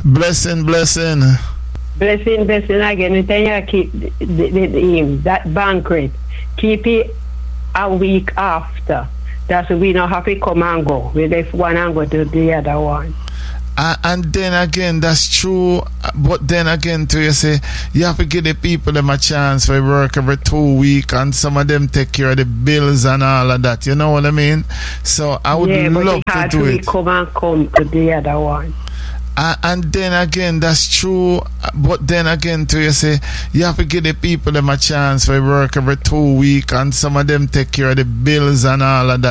Blessing. Blessing again. We tell you keep that banquet. Keep it a week after. That's we not have to come and go. We left one and go to the other one. And then again, that's true. But then again, too, you say you have to give the people them a chance for work every 2 weeks, and some of them take care of the bills and all of that. You know what I mean? So I would love to do it. Come to the other one. And then again, that's true. But then again, too, you say you have to give the people them a chance for work every 2 weeks, and some of them take care of the bills and all of that.